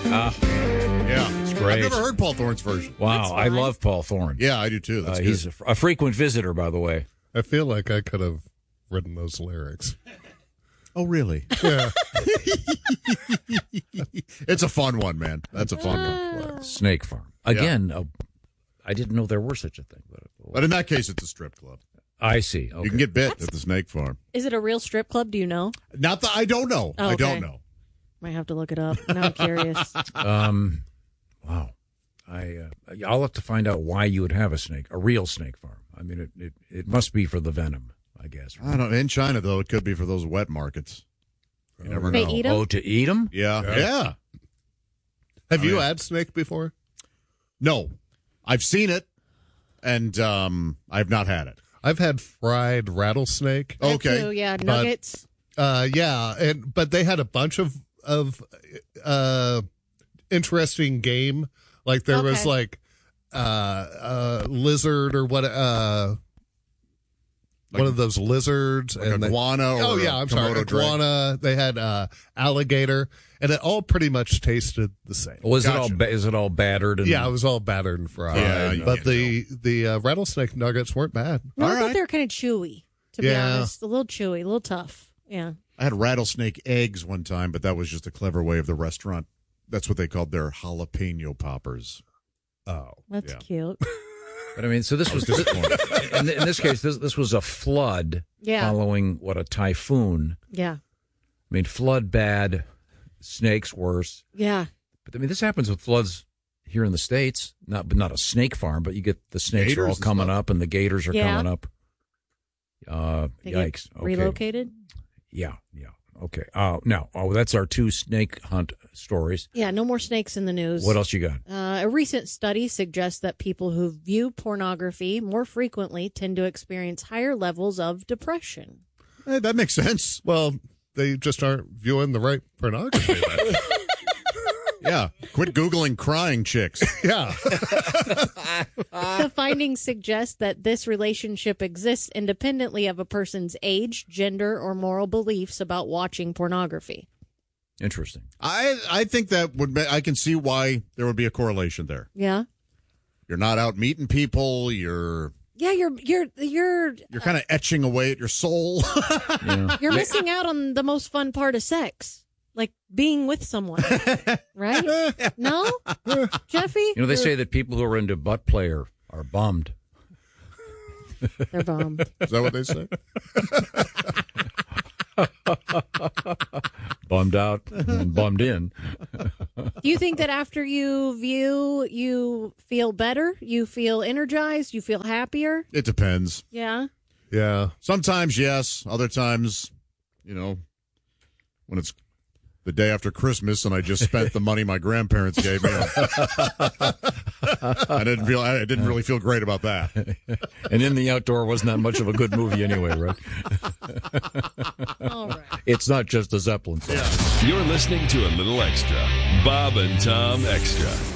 Yeah, it's great. I've never heard Paul Thorne's version. Wow, I love Paul Thorne. Yeah, I do too. That's good. He's a frequent visitor, by the way. I feel like I could have written those lyrics. Oh, really? Yeah. It's a fun one, man. That's a fun one. Snake Farm. Again, I didn't know there were such a thing. But in that case, it's a strip club. I see. Okay. You can get bit at the Snake Farm. Is it a real strip club? Do you know? Not that I don't know. Oh, I okay. don't know. Might have to look it up. Now I'm curious. Wow. I'll have to find out why you would have a real snake farm. I mean, it must be for the venom, I guess. I don't. In China, though, it could be for those wet markets. You never They know. eat 'em? Oh, to eat them? Yeah. Have you had snake before? No, I've seen it, and I've not had it. I've had fried rattlesnake. That Okay. too, yeah, nuggets. But they had a bunch of interesting game. Like there was like lizard or what one of those lizards Like iguana or I'm sorry, Komodo drake. iguana. They had alligator, and it all pretty much tasted the same. Was Gotcha. is it all battered? And, Yeah, it was all battered and fried. Yeah, you but can't the rattlesnake nuggets weren't bad. No, I all thought right. they were kind of chewy, to be Yeah. honest. A little chewy, a little tough. Yeah. I had rattlesnake eggs one time, but that was just a clever way of the restaurant. That's what they called their jalapeno poppers. Oh, That's Yeah. cute. But I mean, so this was in this case, this was a flood Yeah. following a typhoon. Yeah. I mean, flood bad, snakes worse. Yeah. But I mean, this happens with floods here in the States. Not a snake farm, but you get the snakes are all Gators and coming stuff. up, and the gators are Yeah. coming up. They get Yikes! Okay. Relocated? Yeah. Okay. Now, that's our two snake hunt stories. Yeah, no more snakes in the news. What else you got? A recent study suggests that people who view pornography more frequently tend to experience higher levels of depression. Hey, that makes sense. well, they just aren't viewing the right pornography. then. Yeah. Quit Googling crying chicks. Yeah. The findings suggest that this relationship exists independently of a person's age, gender, or moral beliefs about watching pornography. Interesting. I think that I can see why there would be a correlation there. Yeah. You're not out meeting people. You're Yeah, you're kind of etching away at your soul. Yeah. you're missing out on the most fun part of sex. Like being with someone, right? No, Jeffy. They say that people who are into butt play are bummed. They're bummed. Is that what they say? Bummed out and bummed in. Do you think that after you view, you feel better? You feel energized? You feel happier? It depends. Yeah. Yeah. Sometimes, yes. Other times, when it's the day after Christmas and I just spent the money my grandparents gave me. I didn't really feel great about that. And In the Outdoor wasn't that much of a good movie anyway, right? All right. It's not just the Zeppelin song. You're listening to A Little Extra. Bob and Tom Extra.